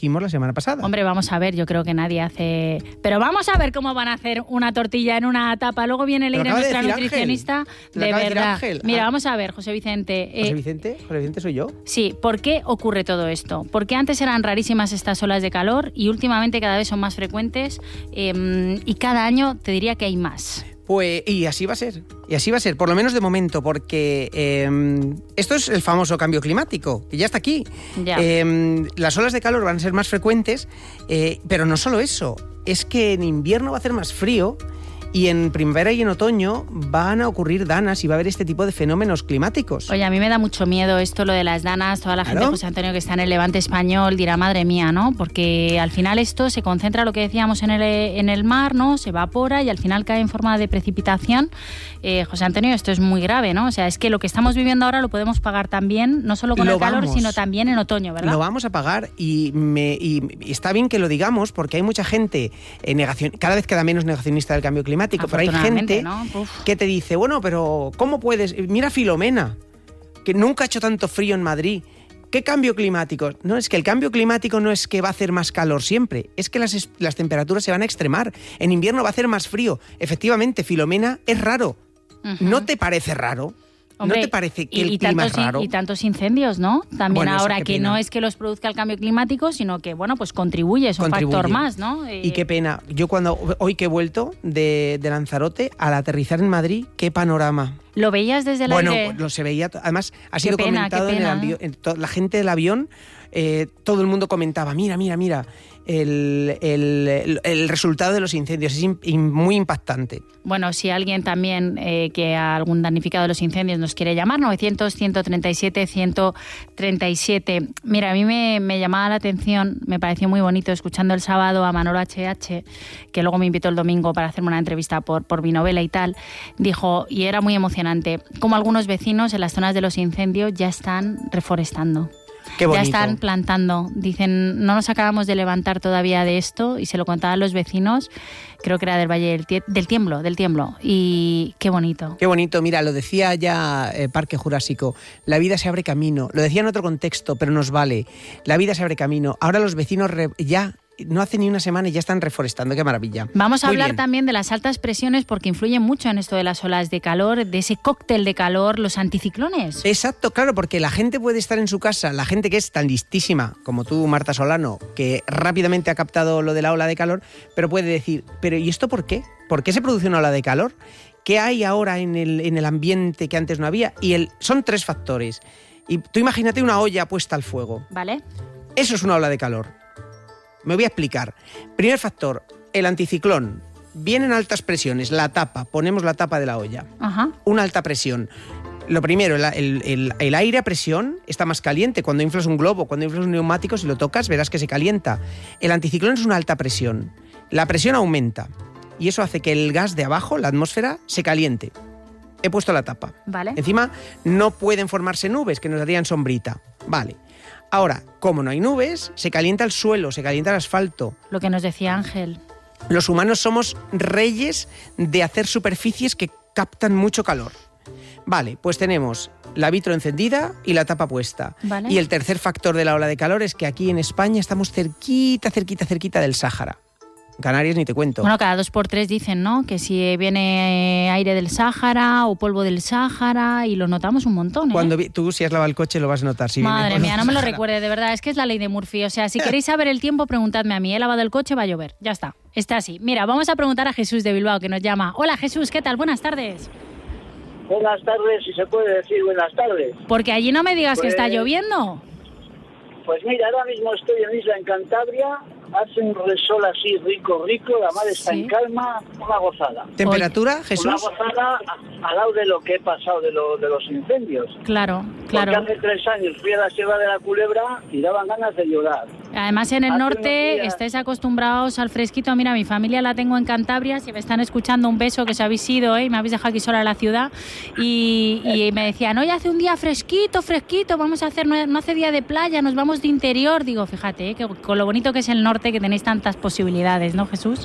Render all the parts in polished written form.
hicimos la semana pasada. Hombre, vamos a ver, yo creo que nadie hace... Pero vamos a ver cómo van a hacer una tortilla en una tapa. Luego viene Leire, nuestra nutricionista. De verdad. Mira, vamos a ver, José Vicente. ¿José Vicente? ¿José Vicente soy yo? Sí, ¿por qué ocurre todo esto? Porque antes eran rarísimas estas olas de calor y últimamente cada vez son más frecuentes y cada año te diría que hay más. Pues, y así va a ser, por lo menos de momento, porque esto es el famoso cambio climático, que ya está aquí. Ya. Las olas de calor van a ser más frecuentes, pero no solo eso, es que en invierno va a hacer más frío y en primavera y en otoño van a ocurrir danas y va a haber este tipo de fenómenos climáticos. Oye, a mí me da mucho miedo esto, lo de las danas. Toda la gente, José Antonio, que está en el Levante español dirá, madre mía, ¿no? Porque al final esto se concentra, lo que decíamos, en el mar, ¿no? Se evapora y al final cae en forma de precipitación. José Antonio, esto es muy grave, ¿no? O sea, es que lo que estamos viviendo ahora lo podemos pagar también, no solo con el calor, sino también en otoño, ¿verdad? Lo vamos a pagar y está bien que lo digamos porque hay mucha gente, cada vez queda menos negacionista del cambio climático, pero hay gente, ¿no?, que te dice, bueno, pero ¿cómo puedes? Mira Filomena, que nunca ha hecho tanto frío en Madrid. ¿Qué cambio climático? No, es que el cambio climático no es que va a hacer más calor siempre, es que las temperaturas se van a extremar. En invierno va a hacer más frío. Efectivamente, Filomena, es raro. Uh-huh. ¿No te parece raro? Hombre, ¿no te parece que el clima es raro? Y tantos incendios, ¿no? También ahora que no es que los produzca el cambio climático, sino que, bueno, pues contribuye, es un factor más, ¿no? Y qué pena. Yo hoy que he vuelto de Lanzarote, al aterrizar en Madrid, qué panorama. ¿Lo veías desde el aire? Bueno, se veía, además ha sido comentado en el avión, la gente del avión, todo el mundo comentaba, mira, el resultado de los incendios es muy impactante. Bueno, si alguien también que ha algún damnificado de los incendios nos quiere llamar, 900-137-137. Mira, a mí me llamaba la atención, me pareció muy bonito escuchando el sábado a Manolo HH, que luego me invitó el domingo para hacerme una entrevista por mi novela y tal. Dijo, y era muy emocionante, como algunos vecinos en las zonas de los incendios ya están reforestando. Qué bonito. Ya están plantando. Dicen, no nos acabamos de levantar todavía de esto, y se lo contaban los vecinos, creo que era del Valle del Tiemblo. Y qué bonito. Qué bonito. Mira, lo decía ya Parque Jurásico, la vida se abre camino. Lo decía en otro contexto, pero nos vale. La vida se abre camino. Ahora los vecinos ya... No hace ni una semana y ya están reforestando, qué maravilla. Vamos a hablar también de las altas presiones porque influyen mucho en esto de las olas de calor, de ese cóctel de calor, los anticiclones. Exacto, claro, porque la gente puede estar en su casa, la gente que es tan listísima como tú, Marta Solano, que rápidamente ha captado lo de la ola de calor, pero puede decir, pero ¿y esto por qué? ¿Por qué se produce una ola de calor? ¿Qué hay ahora en el ambiente que antes no había? Y son 3 factores. Y tú imagínate una olla puesta al fuego. ¿Vale? Eso es una ola de calor. Me voy a explicar. Primer factor, el anticiclón. Vienen altas presiones, la tapa, ponemos la tapa de la olla. Ajá. Una alta presión. Lo primero, el aire a presión está más caliente. Cuando inflas un globo, cuando inflas un neumático, si lo tocas verás que se calienta. El anticiclón es una alta presión. La presión aumenta y eso hace que el gas de abajo, la atmósfera, se caliente. He puesto la tapa. Vale. Encima no pueden formarse nubes que nos darían sombrita. Vale. Ahora, como no hay nubes, se calienta el suelo, se calienta el asfalto. Lo que nos decía Ángel. Los humanos somos reyes de hacer superficies que captan mucho calor. Vale, pues tenemos la vitro encendida y la tapa puesta. Vale. Y el tercer factor de la ola de calor es que aquí en España estamos cerquita del Sáhara. Canarias ni te cuento. Bueno, cada 2x3 dicen, ¿no? Que si viene aire del Sáhara o polvo del Sáhara, y lo notamos un montón, ¿eh? Cuando tú, si has lavado el coche, lo vas a notar. Madre mía, no me lo recuerde, de verdad. Es que es la ley de Murphy. O sea, si queréis saber el tiempo, preguntadme a mí. He lavado el coche, va a llover. Ya está. Está así. Mira, vamos a preguntar a Jesús de Bilbao, que nos llama. Hola, Jesús, ¿qué tal? Buenas tardes. Buenas tardes, si se puede decir buenas tardes. Porque allí no me digas que está lloviendo. Pues mira, ahora mismo estoy en Isla, en Cantabria. Hace un resol así rico, la mar está en calma, una gozada. ¿Temperatura, Jesús? Una gozada al lado de lo que he pasado de los incendios. Claro. Porque hace 3 años fui a la Sierra de la Culebra y daban ganas de llorar. Además, en el norte estáis acostumbrados al fresquito. Mira, mi familia la tengo en Cantabria. Si me están escuchando, un beso, que os habéis ido, y me habéis dejado aquí sola en la ciudad. Y me decían, hoy hace un día fresquito, vamos a hacer, no hace día de playa, nos vamos de interior. Digo, fíjate, que con lo bonito que es el norte, que tenéis tantas posibilidades, ¿no, Jesús?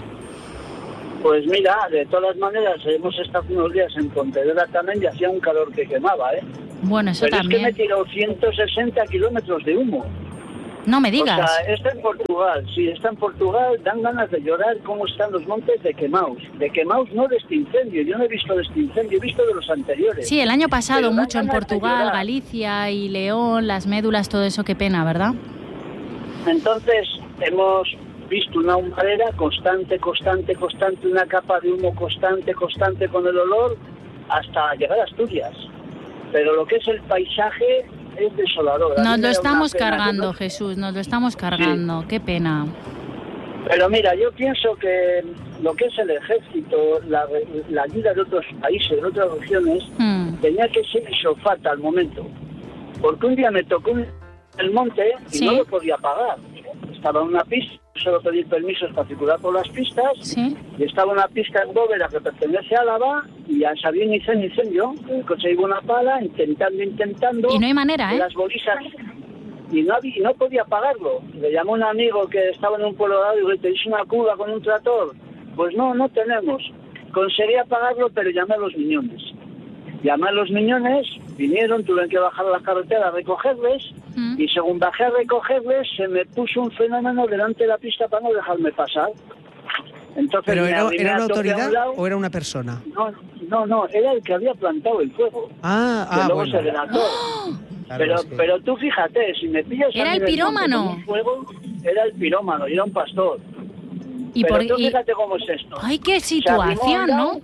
Pues mira, de todas maneras, hemos estado unos días en Pontevedra también y hacía un calor que quemaba, ¿eh? Bueno, eso pero también. Es que me tiró 160 kilómetros de humo. No me digas. O sea, está en Portugal, sí, está en Portugal, dan ganas de llorar cómo están los montes de Quemaos. De Quemaos, no de este incendio, yo no he visto de este incendio, he visto de los anteriores. Sí, el año pasado pero mucho en Portugal, Galicia y León, las médulas, todo eso, qué pena, ¿verdad? Entonces, hemos visto una humareda constante, una capa de humo constante con el olor, hasta llegar a Asturias. Pero lo que es el paisaje es desolador. Nos lo estamos cargando, Jesús, nos lo estamos cargando, sí. Qué pena. Pero mira, yo pienso que lo que es el ejército, la ayuda de otros países, de otras regiones, tenía que ser isofata al momento. Porque un día me tocó el monte y no lo podía pagar. Estaba en una pista, solo pedir permisos para circular por las pistas, y estaba una pista en Bóveda que pertenece a Álava, y ya sabía incendio, el coche iba una pala, intentando... Y no hay manera, Las bolisas... Y no podía pagarlo. Le llamó un amigo que estaba en un pueblo dado y le dije, ¿tenéis una cuba con un tractor? Pues no tenemos. Conseguía pagarlo, pero llamé a los miñones. Llamé a los miñones, vinieron, tuve que bajar a la carretera a recogerles, y según bajé a recogerles, se me puso un fenómeno delante de la pista para no dejarme pasar. Entonces, ¿pero era una autoridad o era una persona? No, era el que había plantado el fuego. Que luego se delató. Claro, pero tú fíjate, si me pillas... Era el pirómano. Era el pirómano, y era un pastor. Pero tú fíjate cómo es esto. ¡Ay, qué situación!, ¿no?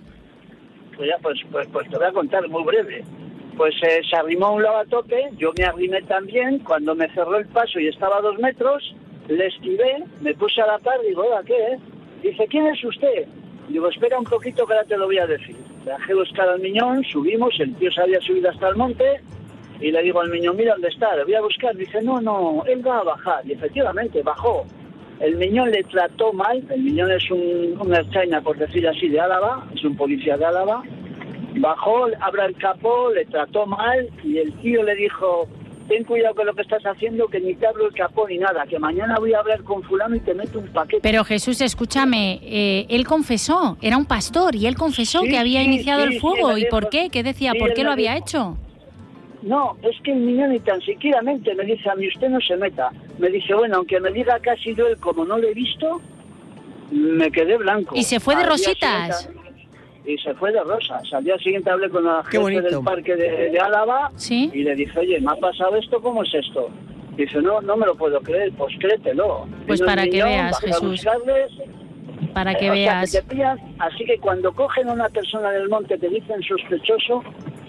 Pues te voy a contar muy breve. Pues se arrimó a un lado a tope, yo me arrimé también, cuando me cerró el paso y estaba a 2 metros, le esquivé, me puse a la par, digo, ¿ahora qué? Dice, ¿quién es usted? Digo, espera un poquito que ahora te lo voy a decir. Bajé a buscar al miñón, subimos, el tío se había subido hasta el monte, y le digo al miñón, mira dónde está, le voy a buscar. Dice, no, él va a bajar. Y efectivamente, bajó. El miñón le trató mal, el miñón es un erchaina, por decir así, de Álava, es un policía de Álava. Bajó, abre el capó, le trató mal, y el tío le dijo, ten cuidado con lo que estás haciendo, que ni te abro el capó ni nada, que mañana voy a hablar con fulano y te meto un paquete. Pero Jesús, escúchame, él confesó, era un pastor, y él confesó que había iniciado el fuego. ¿Y por qué? ¿Qué decía? ¿Por qué lo había hecho? No, es que el niño ni tan siquiera me dice, a mí usted no se meta. Me dice, bueno, aunque me diga que ha sido él, como no lo he visto, me quedé blanco. ¿Y se fue de rositas? Y se fue de rosas. Al día siguiente hablé con la jefe del parque de Álava, y le dije, oye, ¿me ha pasado esto? ¿Cómo es esto? Dice, no me lo puedo creer. Pues créetelo. Pues para que veas, Jesús. Para que veas. Sea, que te pillan, así que cuando cogen a una persona del monte, te dicen sospechoso,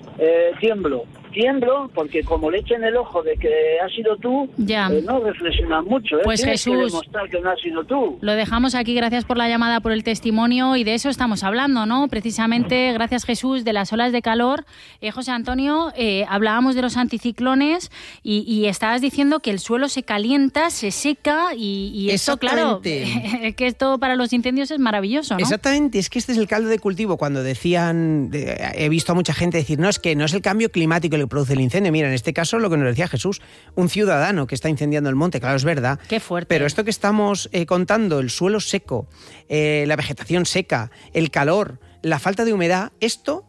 tiemblo, porque como le echen el ojo de que has sido tú, no reflexionan mucho. Pues tienes Jesús, que demostrar que no has sido tú. Lo dejamos aquí, gracias por la llamada, por el testimonio, y de eso estamos hablando, ¿no? Precisamente, gracias Jesús, de las olas de calor. José Antonio, hablábamos de los anticiclones y estabas diciendo que el suelo se calienta, se seca y esto, claro, que esto para los incendios es maravilloso, ¿no? Exactamente, es que este es el caldo de cultivo. Cuando decían, he visto a mucha gente decir, no, es que no es el cambio climático el que produce el incendio. Mira, en este caso lo que nos decía Jesús, un ciudadano que está incendiando el monte, claro, es verdad. Qué fuerte. Pero esto que estamos contando, el suelo seco, la vegetación seca, el calor, la falta de humedad, esto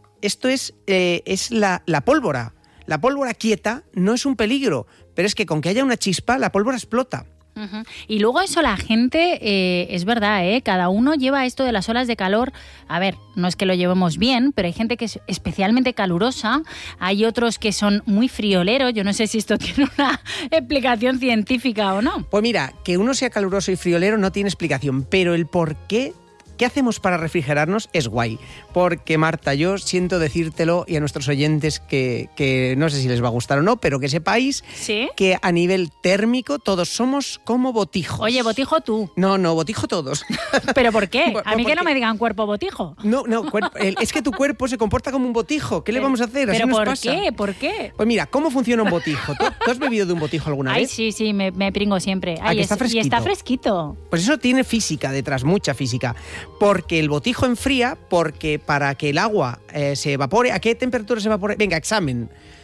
es la pólvora. La pólvora quieta no es un peligro, pero es que con que haya una chispa, la pólvora explota. Uh-huh. Y luego eso la gente, es verdad, cada uno lleva esto de las olas de calor, a ver, no es que lo llevemos bien, pero hay gente que es especialmente calurosa, hay otros que son muy frioleros, yo no sé si esto tiene una explicación científica o no. Pues mira, que uno sea caluroso y friolero no tiene explicación, pero el por qué hacemos para refrigerarnos es guay. Porque, Marta, yo siento decírtelo y a nuestros oyentes que no sé si les va a gustar o no, pero que sepáis que a nivel térmico todos somos como botijos. Oye, botijo tú. No, botijo todos. ¿Pero por qué? A mí que no me digan cuerpo botijo. No, es que tu cuerpo se comporta como un botijo. ¿Qué le vamos a hacer? ¿Pero nos por pasa. qué? ¿Por qué? Pues mira, ¿cómo funciona un botijo? ¿Tú has bebido de un botijo alguna vez? Ay, sí, me pringo siempre. Ay, está fresquito. Y está fresquito. Pues eso tiene física detrás, mucha física. Porque el botijo enfría, porque para que el agua se evapore, ¿a qué temperatura se evapore? Venga, examen.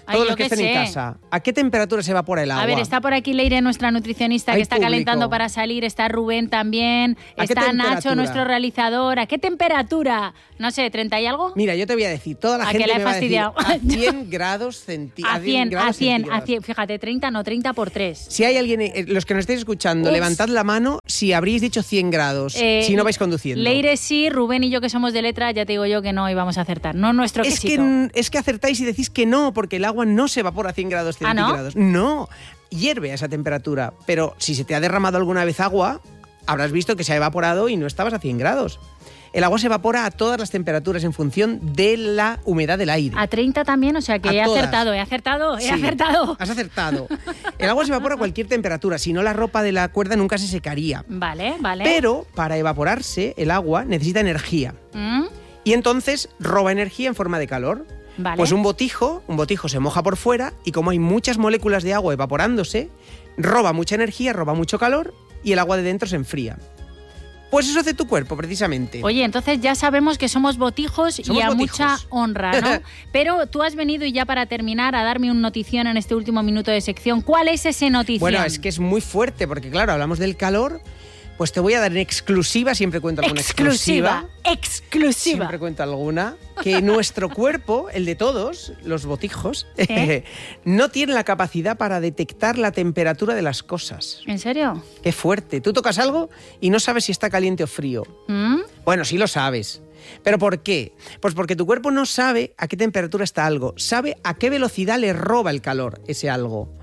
Todos los que estén en casa. ¿A qué temperatura se evapora el agua? A ver, está por aquí Leire, nuestra nutricionista, que está calentando para salir. Está Rubén también. Está Nacho, nuestro realizador. ¿A qué temperatura? No sé, ¿30 y algo? Mira, yo te voy a decir, toda la gente me va a decir a 100 grados centígrados. A 100. Fíjate, 30 no, 30 por 3. Si hay alguien, los que nos estáis escuchando, levantad la mano si habréis dicho 100 grados, si no vais conduciendo. Leire sí, Rubén y yo que somos de letra, ya te digo yo que no íbamos a acertar. No nuestro quesito. Es que acertáis y decís que no, porque el agua no se evapora a 100 grados centígrados. No, hierve a esa temperatura. Pero si se te ha derramado alguna vez agua, habrás visto que se ha evaporado y no estabas a 100 grados. El agua se evapora a todas las temperaturas en función de la humedad del aire. ¿A 30 también? O sea que he acertado. Sí, has acertado. El agua se evapora a cualquier temperatura, si no la ropa de la cuerda nunca se secaría. Vale. Pero para evaporarse el agua necesita energía. Y entonces roba energía en forma de calor. Vale. Pues un botijo se moja por fuera y como hay muchas moléculas de agua evaporándose, roba mucha energía, roba mucho calor y el agua de dentro se enfría. Pues eso hace tu cuerpo, precisamente. Oye, entonces ya sabemos que somos botijos y a mucha honra, ¿no? Pero tú has venido, y ya para terminar, a darme una notición en este último minuto de sección. ¿Cuál es ese notición? Bueno, es que es muy fuerte, porque claro, hablamos del calor. Pues te voy a dar en exclusiva, siempre cuento alguna exclusiva. Siempre cuento alguna. Que nuestro cuerpo, el de todos, los botijos, no tiene la capacidad para detectar la temperatura de las cosas. ¿En serio? Qué fuerte. Tú tocas algo y no sabes si está caliente o frío. Bueno, sí lo sabes. ¿Pero por qué? Pues porque tu cuerpo no sabe a qué temperatura está algo. Sabe a qué velocidad le roba el calor ese algo.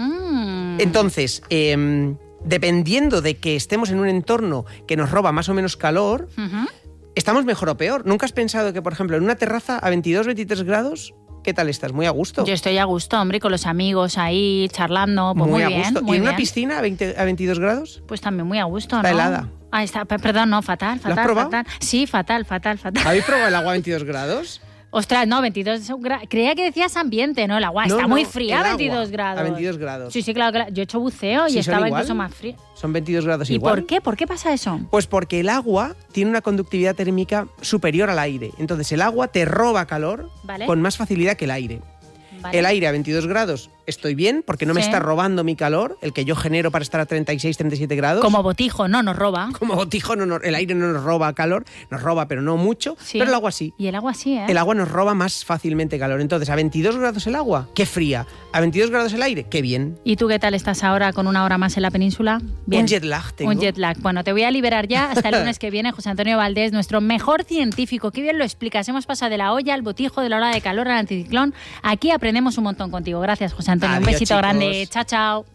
Entonces, dependiendo de que estemos en un entorno que nos roba más o menos calor, estamos mejor o peor. ¿Nunca has pensado que, por ejemplo, en una terraza a 22, 23 grados, qué tal estás? Muy a gusto. Yo estoy a gusto, hombre, con los amigos ahí, charlando, pues muy bien. Gusto. ¿Y en una piscina a 22 grados? Pues también muy a gusto, ¿no? Está helada. Perdón, no, fatal. ¿Lo has probado? Fatal. Sí, fatal. ¿Habéis probado el agua a 22 grados? Ostras, no, 22 grados. Creía que decías ambiente, ¿no? El agua está muy fría a 22 grados. A 22 grados. Sí, claro. Yo he hecho buceo y estaba incluso más fría. Son 22 grados ¿Y igual. por qué? ¿Por qué pasa eso? Pues porque el agua tiene una conductividad térmica superior al aire. Entonces el agua te roba calor con más facilidad que el aire. Vale. El aire a 22 grados estoy bien porque no me está robando mi calor, el que yo genero para estar a 36, 37 grados. Como botijo, no nos roba. Como botijo, el aire no nos roba calor, nos roba pero no mucho, pero el agua sí. Y el agua sí, ¿eh? El agua nos roba más fácilmente calor. Entonces, a 22 grados el agua, qué fría. A 22 grados el aire, qué bien. ¿Y tú qué tal estás ahora con una hora más en la península? Bien. Un jet lag tengo. Un jet lag. Bueno, te voy a liberar ya hasta el lunes que viene. José Antonio Valdés, nuestro mejor científico. Qué bien lo explicas. Hemos pasado de la olla al botijo, de la ola de calor al anticiclón. Aquí aprendemos un montón contigo. Gracias, José Antonio. Adiós, un besito chicos. grande. Chao, chao.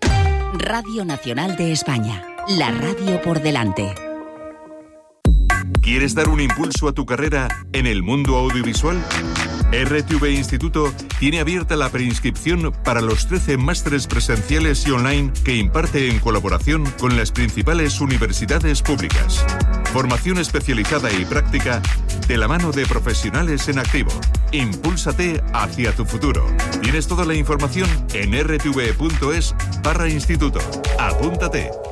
Radio Nacional de España. La radio por delante. ¿Quieres dar un impulso a tu carrera en el mundo audiovisual? RTV Instituto tiene abierta la preinscripción para los 13 másteres presenciales y online que imparte en colaboración con las principales universidades públicas. Formación especializada y práctica de la mano de profesionales en activo. Impúlsate hacia tu futuro. Tienes toda la información en rtv.es/instituto. Apúntate.